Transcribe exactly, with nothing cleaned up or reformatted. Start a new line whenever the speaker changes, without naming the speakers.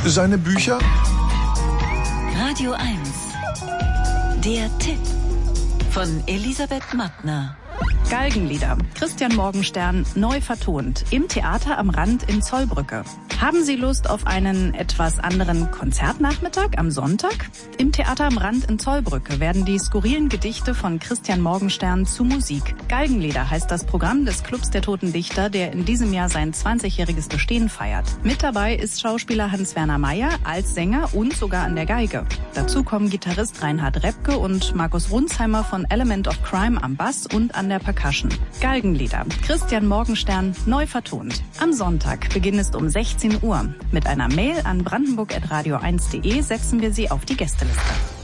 Seine Bücher?
Radio eins. Der Tipp von Elisabeth Mattner.
Galgenlieder. Christian Morgenstern neu vertont. Im Theater am Rand in Zollbrücke. Haben Sie Lust auf einen etwas anderen Konzertnachmittag am Sonntag? Im Theater am Rand in Zollbrücke werden die skurrilen Gedichte von Christian Morgenstern zu Musik. Galgenlieder heißt das Programm des Clubs der Toten Dichter, der in diesem Jahr sein zwanzigjähriges Bestehen feiert. Mit dabei ist Schauspieler Hans-Werner Meyer als Sänger und sogar an der Geige. Dazu kommen Gitarrist Reinhard Repke und Markus Runsheimer von Element of Crime am Bass und an der Percussion. Galgenlieder. Christian Morgenstern neu vertont. Am Sonntag. Beginn ist um sechzehn Uhr. Mit einer Mail an brandenburg at radio eins punkt de setzen wir Sie auf die Gästeliste.